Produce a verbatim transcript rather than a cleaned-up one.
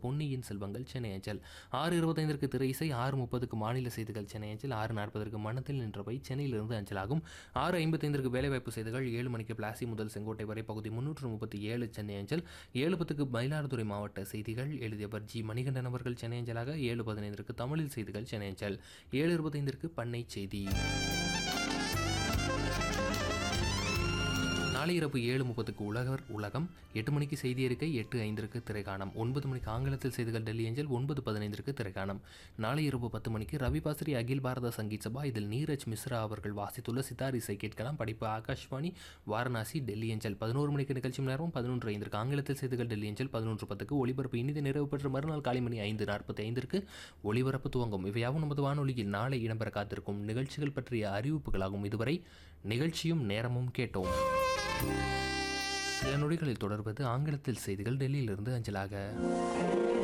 பொன்னியின் செல்வங்கள் சென்னை அஞ்சல். ஆறு இருபத்தைந்திற்கு திரை இசை, ஆறு முப்பதுக்கு மாநில செய்திகள் சென்னை அஞ்சல், ஆறு நாற்பதற்கு மனத்தில் நின்றவை சென்னையிலிருந்து அஞ்சலாகும். ஆறு ஐம்பத்தைந்திற்கு வேலைவாய்ப்பு செய்திகள், ஏழு மணிக்கு பிளாசி முதல் செங்கோட்டை வரை பகுதி முன்னூற்று முப்பத்தி ஏழு சென்னை அஞ்சல், ஏழு பத்துக்கு மயிலாடுதுறை மாவட்ட செய்திகள் எழுதியவர் ஜி மணிகண்டன் அவர்கள் சென்னை அஞ்சலாக. ஏழு பதினைந்திற்கு தமிழில் செய்திகள் சென்னை அஞ்சல், ஏழு இருபத்தைந்திற்கு பண்ணை செய்தி. நாளை இரவு ஏழு முப்பதுக்கு உலகர் உலகம், எட்டு மணிக்கு செய்தி அறிக்கை, எட்டு ஐந்திற்கு திரைக்காணம், ஒன்பது மணிக்கு ஆங்கிலத்தில் செய்திகள் டெல்லி அஞ்சல், ஒன்பது பதினைந்திற்கு திரைக்காணம். நாளை இரவு பத்து மணிக்கு ரவி பாஸ்ரி அகில் பாரத சங்கீத் சபா, இதில் நீரஜ் மிஸ்ரா அவர்கள் வாசித்துள்ள சித்தார் இசை கேட்கலாம். படிப்பு ஆகாஷ்வாணி வாரணாசி டெல்லி அஞ்சல். பதினோரு மணிக்கு நிகழ்ச்சி நேரம், பதினொன்று ஐந்திற்கு ஆங்கிலத்தில் செய்திகள் டெல்லி அஞ்சல், பதினொன்று பத்துக்கு ஒளிபரப்பு இனிது நிறைவு பெற்ற மறுநாள் காலை மணி ஐந்து நாற்பத்தி ஐந்திற்கு ஒளிபரப்பு துவங்கும். இவையாவும் நமது வானொலியில் நாளை இடம்பெற காத்திருக்கும் நிகழ்ச்சிகள் பற்றிய அறிவிப்புகளாகும். இதுவரை நிகழ்ச்சியும் நேரமும் கேட்டோம். சில நொடிகளில் தொடர்வது ஆங்கிலத்தில் செய்திகள் டெல்லியிலிருந்து அஞ்சலாக.